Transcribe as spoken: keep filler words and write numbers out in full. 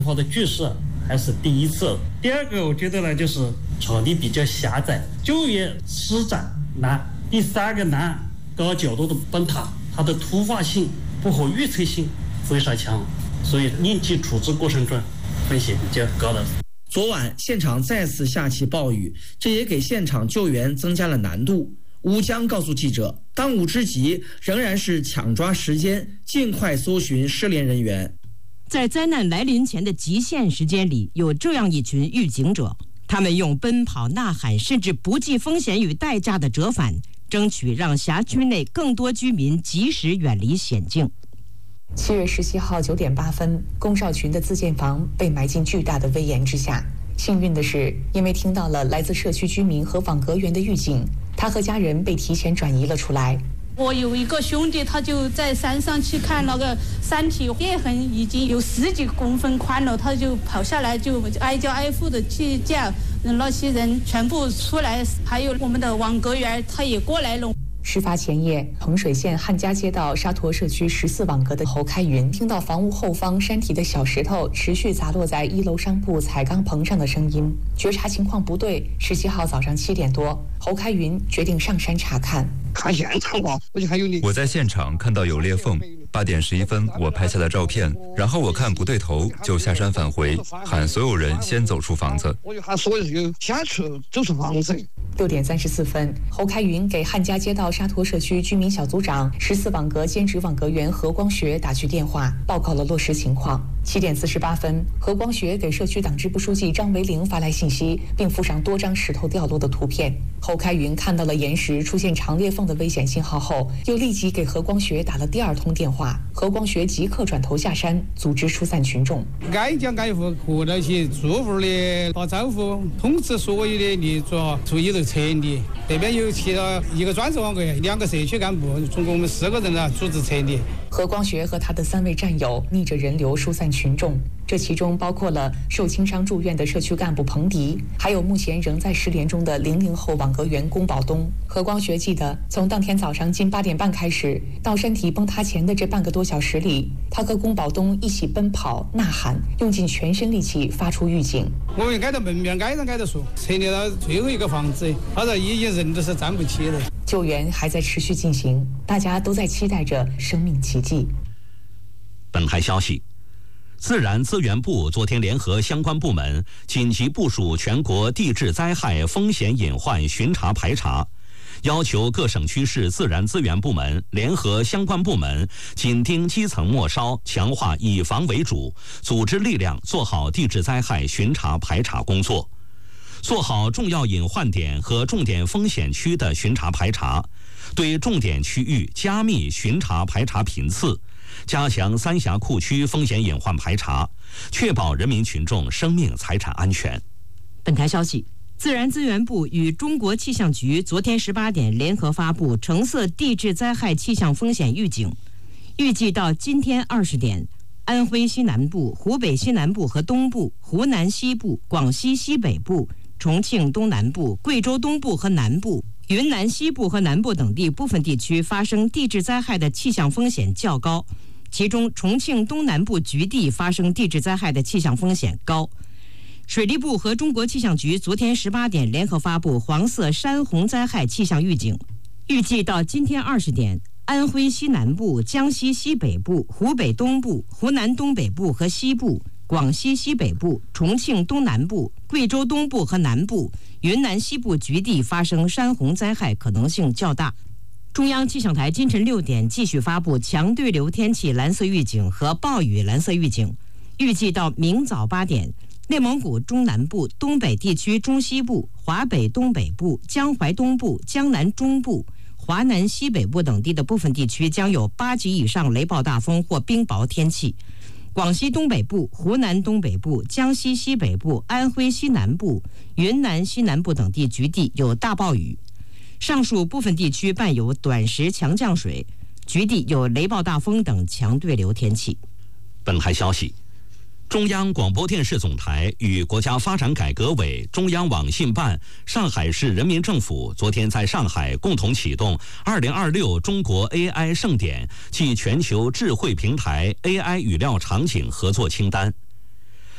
我的句式还是第一次。第二个，我觉得呢，就是场地比较狭窄，救援施展难。第三个难，高角度的崩塌，它的突发性、不可预测性非常强，所以应急处置过程中风险比较高的。 昨晚现场再次下起暴雨，这也给现场救援增加了难度。吴江告诉记者，当务之急仍然是抢抓时间，尽快搜寻失联人员。 在灾难来临前的极限时间里，有这样一群预警者，他们用奔跑、呐喊，甚至不计风险与代价的折返，争取让辖区内更多居民及时远离险境。 七月十七号九点八分，龚少群的自建房被埋进巨大的危岩之下。幸运的是，因为听到了来自社区居民和网格员的预警，他和家人被提前转移了出来。 我有一个兄弟，他就在山上去看那个山体裂痕已经有十几公分宽了，他就跑下来，就挨家挨户的去叫那些人全部出来，还有我们的网格员他也过来了。 事发前夜，衡水县汉家街道沙坨社区十四网格的侯开云听到房屋后方山体的小石头持续砸落在一楼商铺彩钢棚上的声音，觉察情况不对。十七号早上七点多，侯开云决定上山查看。 看现场吧，我就还有你。 我在现场看到有裂缝，八点十一分我拍下了照片，然后我看不对头，就下山返回，喊所有人先走出房子。 我就喊所有人先去走出房子。 六点三十四分，侯开云给汉家街道沙坨社区居民小组长、十四网格兼职网格员何光学打去电话，报告了落实情况。七点四十八分，何光学给社区党支部书记张维玲发来信息，并附上多张石头掉落的图片。侯开云看到了岩石出现长裂缝的危险信号后，又立即给何光学打了第二通电话。何光学即刻转头下山，组织疏散群众。 挨家挨户和那些住户的打招呼，通知所有的业主注意头撤离。这边有其他一个专职网格员，两个社区干部，总共我们四个人呢组织撤离。 何光学和他的三位战友逆着人流疏散群众，这其中包括了受轻伤住院的社区干部彭迪，还有目前仍在失联中的零零后网格员龚宝东。何光学记得，从当天早上近八点半开始，到山体崩塌前的这半个多小时里，他和龚宝东一起奔跑、呐喊，用尽全身力气发出预警。 我们挨到门面，挨着挨着说，撤离到最后一个房子，他说已经人都是站不起了。 救援还在持续进行，大家都在期待着生命奇迹。 本台消息，自然资源部昨天联合相关部门紧急部署全国地质灾害风险隐患巡查排查，要求各省区市自然资源部门联合相关部门紧盯基层末梢，强化以防为主，组织力量做好地质灾害巡查排查工作，做好重要隐患点和重点风险区的巡查排查，对重点区域加密巡查排查频次，加强三峡库区风险隐患排查，确保人民群众生命财产安全。 本台消息，自然资源部与中国气象局昨天十八点联合发布橙色地质灾害气象风险预警，预计到今天二十点，安徽西南部、湖北西南部和东部、湖南西部、广西西北部、重庆东南部、贵州东部和南部、云南西部和南部等地部分地区发生地质灾害的气象风险较高，其中重庆东南部局地发生地质灾害的气象风险高。水利部和中国气象局昨天十八点联合发布黄色山洪灾害气象预警，预计到今天二十点，安徽西南部、江西西北部、湖北东部、湖南东北部和西部、广西西北部、重庆东南部、贵州东部和南部、云南西部局地发生山洪灾害可能性较大。中央气象台今晨六点继续发布强对流天气蓝色预警和暴雨蓝色预警，预计到明早八点，内蒙古中南部、东北地区中西部、华北东北部、江淮东部、江南中部、华南西北部等地的部分地区将有八级以上雷暴大风或冰雹天气。广西东北部、湖南东北部、江西西北部、安徽西南部、云南西南部等地局地有大暴雨。上述部分地区伴有短时强降水，局地有雷暴大风等强对流天气。 本台消息，中央广播电视总台与国家发展改革委、中央网信办、上海市人民政府昨天在上海共同启动二零二六中国 A I 盛典暨全球智慧平台 A I 语料场景合作清单。